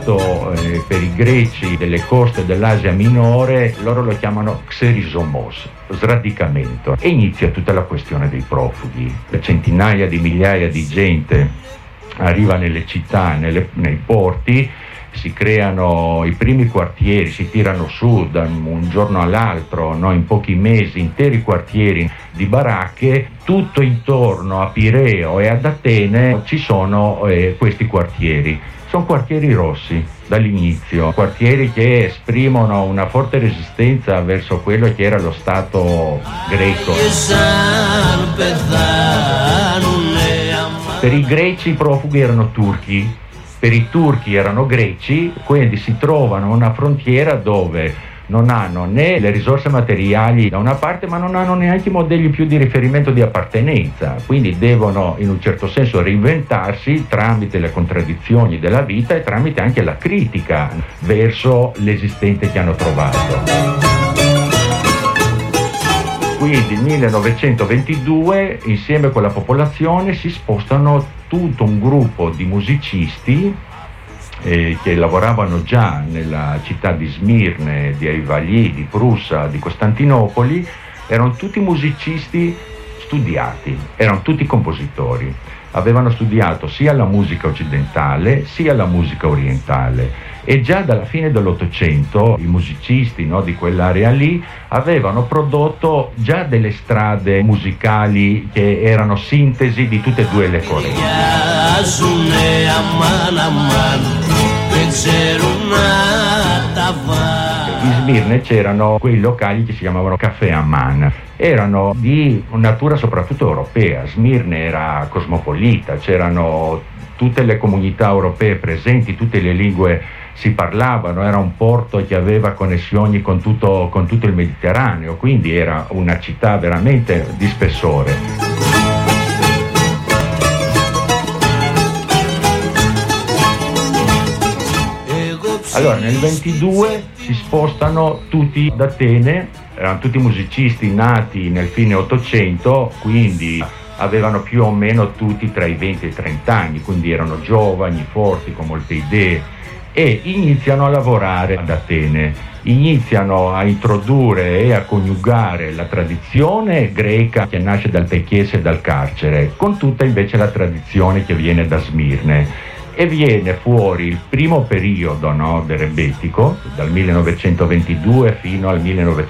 Per i greci delle coste dell'Asia minore, loro lo chiamano xerisomos, sradicamento, e inizia tutta la questione dei profughi. Centinaia di migliaia di gente arriva nelle città, nei porti, si creano i primi quartieri, si tirano su da un giorno all'altro, no? In pochi mesi, interi quartieri di baracche. Tutto intorno a Pireo e ad Atene ci sono questi quartieri. Sono quartieri rossi dall'inizio, quartieri che esprimono una forte resistenza verso quello che era lo Stato greco. Per i greci i profughi erano turchi, per i turchi erano greci, quindi si trovano a una frontiera dove non hanno né le risorse materiali da una parte, ma non hanno neanche i modelli più di riferimento di appartenenza, quindi devono in un certo senso reinventarsi tramite le contraddizioni della vita e tramite anche la critica verso l'esistente che hanno trovato. Quindi nel 1922, insieme con la popolazione, si spostano tutto un gruppo di musicisti che lavoravano già nella città di Smirne, di Aivalli, di Prussa, di Costantinopoli. Erano tutti musicisti studiati, erano tutti compositori, avevano studiato sia la musica occidentale sia la musica orientale, e già dalla fine dell'Ottocento i musicisti, no, di quell'area lì avevano prodotto già delle strade musicali che erano sintesi di tutte e due le correnti. In Smirne c'erano quei locali che si chiamavano Caffè Amman, erano di natura soprattutto europea. Smirne era cosmopolita, c'erano tutte le comunità europee presenti, tutte le lingue si parlavano, era un porto che aveva connessioni con tutto il Mediterraneo, quindi era una città veramente di spessore. Allora nel 22 si spostano tutti ad Atene, erano tutti musicisti nati nel fine Ottocento, quindi avevano più o meno tutti tra i 20 e i 30 anni, quindi erano giovani, forti, con molte idee, e iniziano a lavorare ad Atene, iniziano a introdurre e a coniugare la tradizione greca che nasce dal Techiese e dal carcere, con tutta invece la tradizione che viene da Smirne. E viene fuori il primo periodo, no, del rebettico, dal 1922 fino al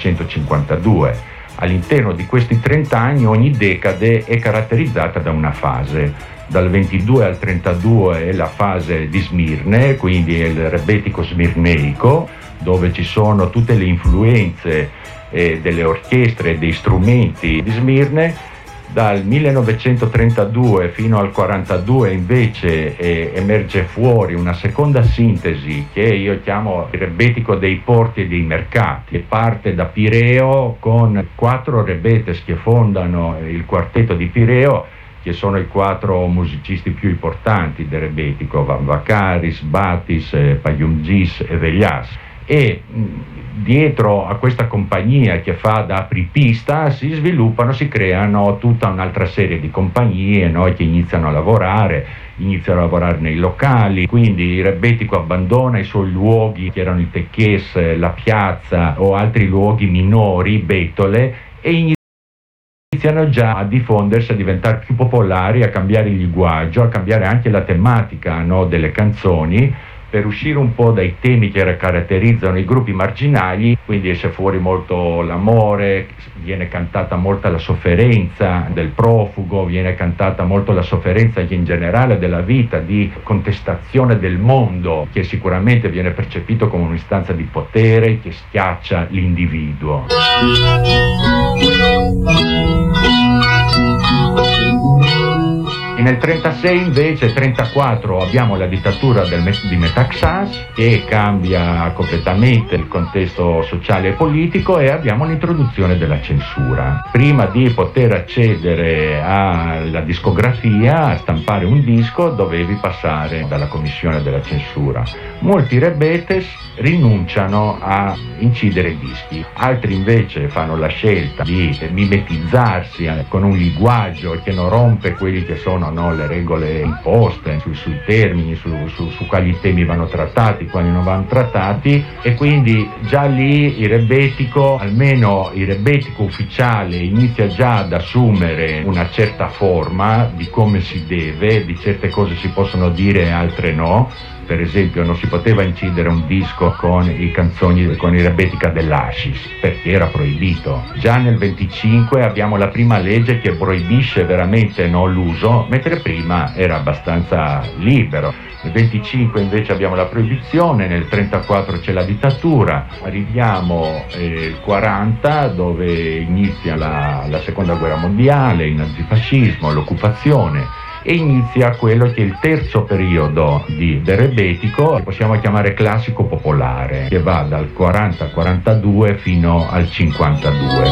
1952. All'interno di questi 30 anni ogni decade è caratterizzata da una fase. Dal 22 al 32 è la fase di Smirne, quindi è il rebettico smirneico, dove ci sono tutte le influenze delle orchestre e dei strumenti di Smirne. Dal 1932 fino al 42 invece emerge fuori una seconda sintesi che io chiamo il rebettico dei porti e dei mercati, che parte da Pireo con 4 rebetes che fondano il quartetto di Pireo, che sono i 4 musicisti più importanti del rebettico: Vamvakaris, Batis, Paiumgis e Velias. E dietro a questa compagnia che fa da apripista si sviluppano, si creano tutta un'altra serie di compagnie, no, che iniziano a lavorare nei locali. Quindi il rebettico abbandona i suoi luoghi che erano il Techies, la piazza o altri luoghi minori, betole, e iniziano già a diffondersi, a diventare più popolari, a cambiare il linguaggio, a cambiare anche la tematica, no, delle canzoni, per uscire un po' dai temi che caratterizzano i gruppi marginali. Quindi esce fuori molto l'amore, viene cantata molta la sofferenza del profugo, viene cantata molto la sofferenza anche in generale della vita, di contestazione del mondo, che sicuramente viene percepito come un'istanza di potere che schiaccia l'individuo. E nel 36 invece, 34, abbiamo la dittatura di Metaxas, che cambia completamente il contesto sociale e politico, e abbiamo l'introduzione della censura. Prima di poter accedere alla discografia, a stampare un disco, dovevi passare dalla commissione della censura. Molti rebetes rinunciano a incidere dischi. Altri invece fanno la scelta di mimetizzarsi con un linguaggio che non rompe quelli che sono le regole imposte sui termini, su quali temi vanno trattati, quali non vanno trattati, e quindi già lì il rebetico, almeno il rebetico ufficiale, inizia già ad assumere una certa forma di come si deve, di certe cose si possono dire e altre no. Per esempio non si poteva incidere un disco con i canzoni, con i rebetica dell'Hashish, perché era proibito. Già nel 25 abbiamo la prima legge che proibisce veramente l'uso, mentre prima era abbastanza libero. Nel 25 invece abbiamo la proibizione, nel 34 c'è la dittatura, arriviamo al 40 dove inizia la seconda guerra mondiale, il nazifascismo, l'occupazione, e inizia quello che è il terzo periodo del rebetico, che possiamo chiamare classico popolare, che va dal 40 al 42 fino al 52.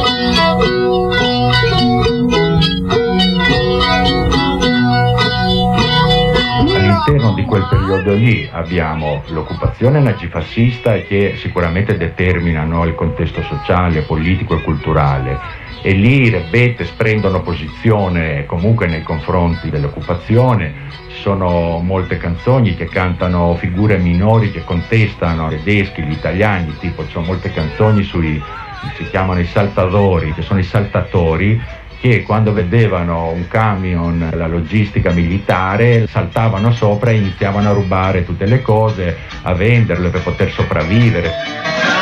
All'interno di quel periodo lì abbiamo l'occupazione nazifascista, che sicuramente determina il contesto sociale, politico e culturale, e lì i rebetes prendono posizione comunque nei confronti dell'occupazione. Ci sono molte canzoni che cantano figure minori che contestano i tedeschi, gli italiani, tipo ci sono molte canzoni si chiamano i saltatori, che sono i saltatori, che quando vedevano un camion, la logistica militare, saltavano sopra e iniziavano a rubare tutte le cose, a venderle per poter sopravvivere.